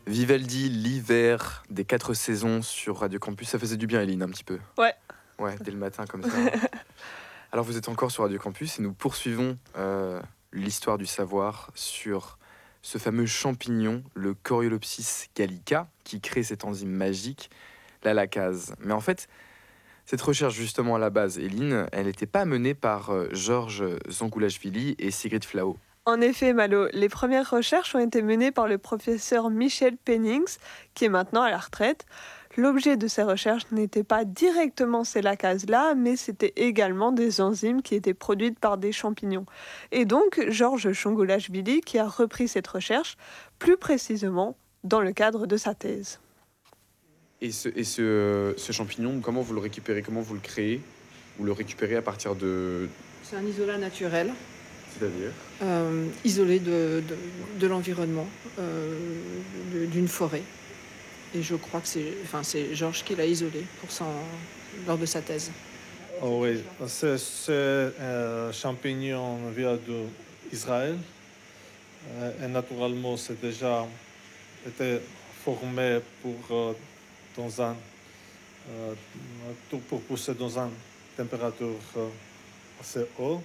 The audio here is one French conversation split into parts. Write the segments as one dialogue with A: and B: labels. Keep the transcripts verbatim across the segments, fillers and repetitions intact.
A: Vivaldi, l'hiver des quatre saisons sur Radio Campus, ça faisait du bien, Eline, un petit peu.
B: Ouais.
A: Ouais, dès le matin comme ça. Alors vous êtes encore sur Radio Campus et nous poursuivons euh, l'histoire du savoir sur ce fameux champignon, le Coriolepsis gallica, qui crée cette enzyme magique, la lacase. Mais en fait, cette recherche justement à la base, Eline, elle n'était pas menée par euh, Georges Zangoulashvili et Sigrid Flao.
B: En effet, Malo, les premières recherches ont été menées par le professeur Michel Pennings, qui est maintenant à la retraite. L'objet de ces recherches n'était pas directement ces lacases-là, mais c'était également des enzymes qui étaient produites par des champignons. Et donc, Georges Zangoulashvili qui a repris cette recherche, plus précisément dans le cadre de sa thèse.
A: Et, ce, et ce, ce champignon, comment vous le récupérez? Comment vous le créez? Vous le récupérez à partir de...
C: C'est un isolat naturel.
A: C'est-à-dire
C: euh, isolé de, de, de l'environnement, euh, de, d'une forêt. Et je crois que c'est, enfin, c'est Georges qui l'a isolé pour son, lors de sa thèse.
D: Oh oui, ce, ce euh, champignon vient d'Israël. Euh, et naturellement, c'est déjà été formé pour, euh, dans un, euh, pour pousser dans une température euh, assez haute.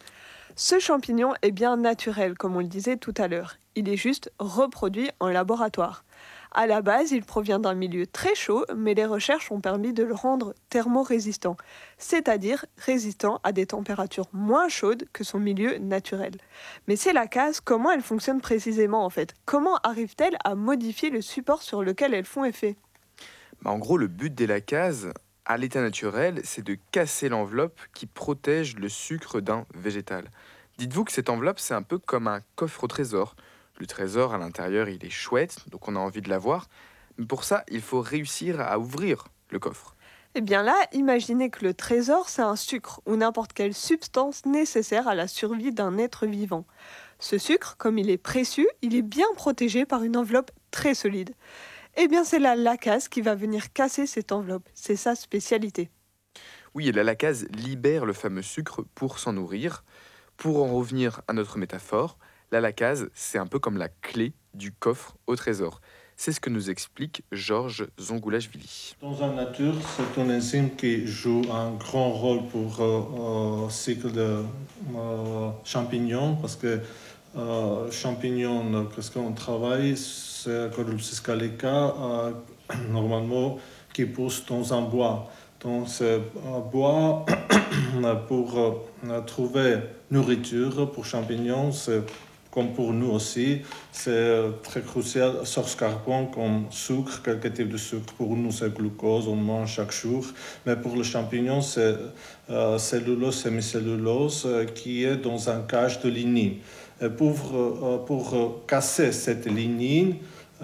B: Ce champignon est bien naturel, comme on le disait tout à l'heure. Il est juste reproduit en laboratoire. À la base, il provient d'un milieu très chaud, mais les recherches ont permis de le rendre thermorésistant, c'est-à-dire résistant à des températures moins chaudes que son milieu naturel. Mais ces lacases, comment elles fonctionnent précisément en fait? Comment arrivent-elles à modifier le support sur lequel elles font effet?
A: Bah, en gros, le but des lacases, à l'état naturel, c'est de casser l'enveloppe qui protège le sucre d'un végétal. Dites-vous que cette enveloppe, c'est un peu comme un coffre au trésor. Le trésor, à l'intérieur, il est chouette, donc on a envie de l'avoir. Mais pour ça, il faut réussir à ouvrir le coffre.
B: Eh bien là, imaginez que le trésor, c'est un sucre ou n'importe quelle substance nécessaire à la survie d'un être vivant. Ce sucre, comme il est précieux, il est bien protégé par une enveloppe très solide. Eh bien, c'est la lacase qui va venir casser cette enveloppe. C'est sa spécialité.
A: Oui, et la lacase libère le fameux sucre pour s'en nourrir. Pour en revenir à notre métaphore, la lacase, c'est un peu comme la clé du coffre au trésor. C'est ce que nous explique Georges Zangoulashvili.
D: Dans la nature, c'est une enzyme qui joue un grand rôle pour le euh, cycle de euh, champignons, parce que euh, champignons, qu'est-ce qu'on travaille, c'est Coriolepsis gallica, euh, normalement, qui pousse dans un bois. Donc, ce bois, pour euh, trouver nourriture pour champignons, c'est comme pour nous aussi, c'est très crucial, source carbone comme sucre, quelques types de sucre. Pour nous, c'est glucose, on mange chaque jour. Mais pour les champignons, c'est euh, cellulose, semi-cellulose euh, qui est dans un cage de lignine. Et pour, euh, pour casser cette lignine,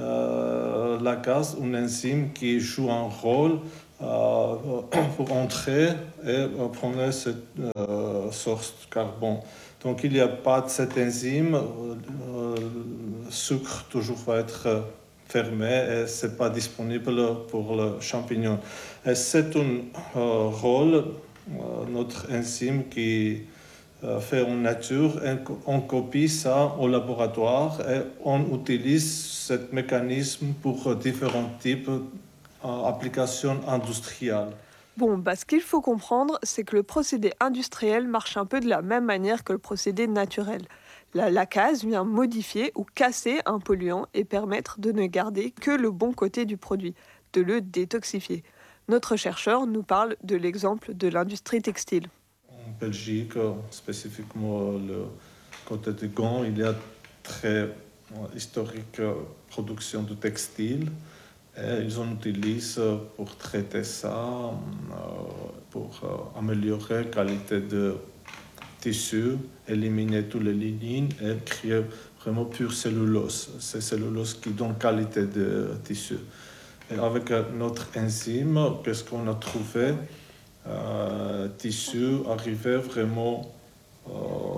D: euh, la case, une enzyme qui joue un rôle euh, pour entrer et euh, prendre cette euh, source de carbone. Donc, il n'y a pas de cette enzyme, euh, le sucre toujours va être fermé et ce n'est pas disponible pour le champignon. Et c'est un euh, rôle, euh, notre enzyme qui euh, fait en nature, et on copie ça au laboratoire et on utilise ce mécanisme pour différents types d'applications industrielles.
B: Bon, bah, ce qu'il faut comprendre, c'est que le procédé industriel marche un peu de la même manière que le procédé naturel. La lacase vient modifier ou casser un polluant et permettre de ne garder que le bon côté du produit, de le détoxifier. Notre chercheur nous parle de l'exemple de l'industrie textile.
D: En Belgique, spécifiquement le côté de Gand, il y a très historique production de textile. Et ils en utilisent pour traiter ça, pour améliorer la qualité de tissu, éliminer toutes les lignines et créer vraiment pure cellulose. C'est cellulose qui donne qualité de tissu. Et avec notre enzyme, qu'est-ce qu'on a trouvé? Euh, tissu arrivait vraiment euh,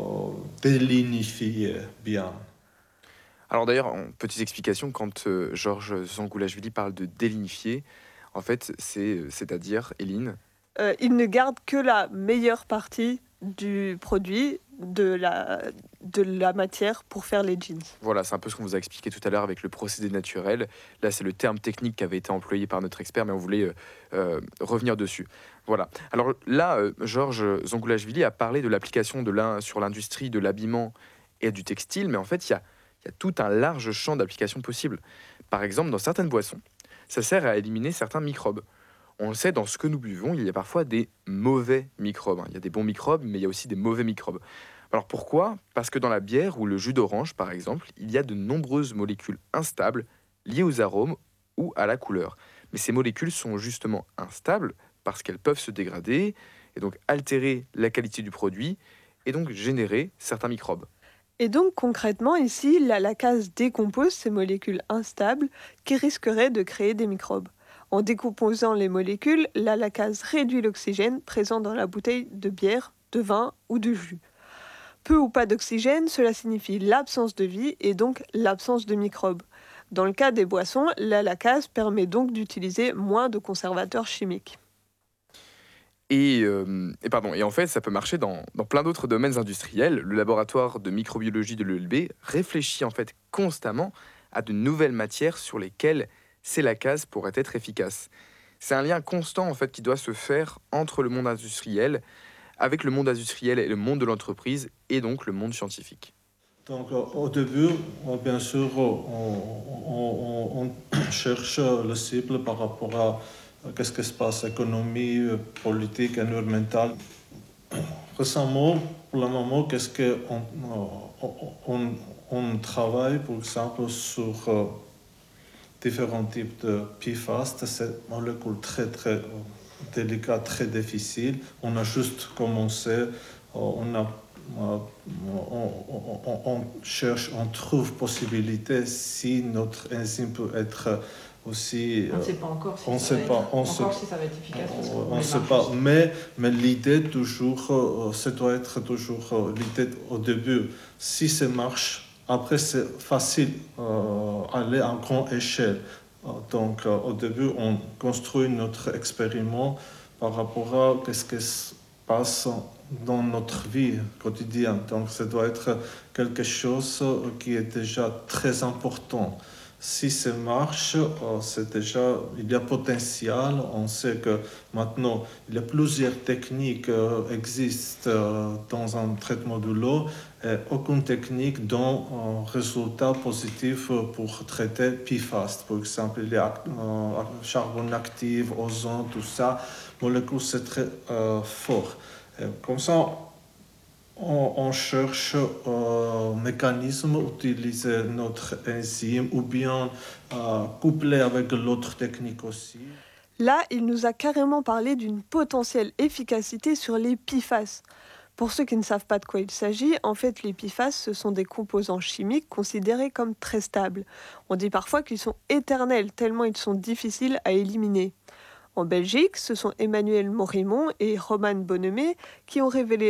D: délignifié bien.
A: Alors d'ailleurs, en petite explication, quand euh, Georges Zangoulashvili parle de délignifier, en fait, c'est, c'est-à-dire, Eline,
B: Euh, il ne garde que la meilleure partie du produit, de la, de la matière pour faire les jeans.
A: Voilà, c'est un peu ce qu'on vous a expliqué tout à l'heure avec le procédé naturel. Là, c'est le terme technique qui avait été employé par notre expert, mais on voulait euh, euh, revenir dessus. Voilà. Alors là, euh, Georges Zongoulashvili a parlé de l'application de l'in- sur l'industrie de l'habillement et du textile, mais en fait, il y a, il y a tout un large champ d'applications possibles. Par exemple, dans certaines boissons, ça sert à éliminer certains microbes. On le sait, dans ce que nous buvons, il y a parfois des mauvais microbes. Il y a des bons microbes, mais il y a aussi des mauvais microbes. Alors pourquoi ? Parce que dans la bière ou le jus d'orange, par exemple, il y a de nombreuses molécules instables liées aux arômes ou à la couleur. Mais ces molécules sont justement instables parce qu'elles peuvent se dégrader et donc altérer la qualité du produit et donc générer certains microbes.
B: Et donc concrètement, ici, la lacase décompose ces molécules instables qui risqueraient de créer des microbes. En décomposant les molécules, la lacase réduit l'oxygène présent dans la bouteille de bière, de vin ou de jus. Peu ou pas d'oxygène, cela signifie l'absence de vie et donc l'absence de microbes. Dans le cas des boissons, la lacase permet donc d'utiliser moins de conservateurs chimiques.
A: Et, euh, et, pardon, et en fait, ça peut marcher dans, dans plein d'autres domaines industriels. Le laboratoire de microbiologie de l'E L B réfléchit en fait constamment à de nouvelles matières sur lesquelles ces lacases pourraient être efficaces. C'est un lien constant en fait qui doit se faire entre le monde industriel, avec le monde industriel et le monde de l'entreprise, et donc le monde scientifique.
D: Donc, euh, au début, euh, bien sûr, on, on- on- on cherche le cible par rapport à euh, qu'est-ce qui se passe, économie, euh, politique, environnementale. Récemment, pour le moment, qu'est-ce qu'on on, on, on travaille, par exemple, sur euh, différents types de P FAS, c'est une molécule très, très euh, délicate, très difficile. On a juste commencé, euh, on a On, on- on- on cherche, on trouve possibilité si notre enzyme peut être aussi.
C: On ne sait pas encore si,
D: on
C: ça,
D: sait
C: va
D: pas,
C: être,
D: on
C: encore
D: sait-
C: si ça va être efficace. parce
D: on
C: qu'on
D: ne
C: les
D: sait
C: marche
D: pas,
C: aussi.
D: mais, mais l'idée toujours, euh, ça doit être toujours euh, l'idée au début. Si ça marche, après c'est facile euh, aller à grande échelle. Euh, Donc euh, au début, on construit notre expériment par rapport à ce qui se passe dans notre vie quotidienne. Donc ça doit être quelque chose qui est déjà très important. Si ça marche, euh, c'est déjà, il y a potentiel. On sait que maintenant, il y a plusieurs techniques qui euh, existent euh, dans un traitement de l'eau et aucune technique donne un résultat positif pour traiter P FAS. Par exemple, il y a euh, charbon actif, ozone, tout ça. Molécule, c'est très euh, fort. Et comme ça, on, on cherche un mécanisme, utiliser notre enzyme ou bien euh, coupler avec l'autre technique aussi.
B: Là, il nous a carrément parlé d'une potentielle efficacité sur les P FAS. Pour ceux qui ne savent pas de quoi il s'agit, en fait, les P FAS, ce sont des composants chimiques considérés comme très stables. On dit parfois qu'ils sont éternels, tellement ils sont difficiles à éliminer. En Belgique, ce sont Emmanuel Morimont et Roman Bonnemé qui ont révélé